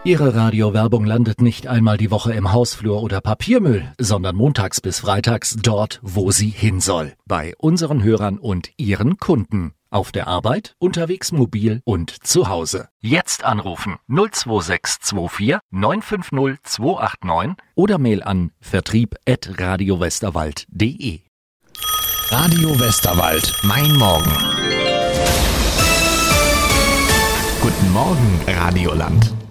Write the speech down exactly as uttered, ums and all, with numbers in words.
Ihre Radiowerbung landet nicht einmal die Woche im Hausflur oder Papiermüll, sondern montags bis freitags dort, wo sie hin soll. Bei unseren Hörern und Ihren Kunden. Auf der Arbeit, unterwegs mobil und zu Hause. Jetzt anrufen null zwei sechs zwei vier neun fünf null zwei acht neun oder Mail an vertrieb at radiowesterwald punkt de. Radio Westerwald, mein Morgen. Guten Morgen, Radioland.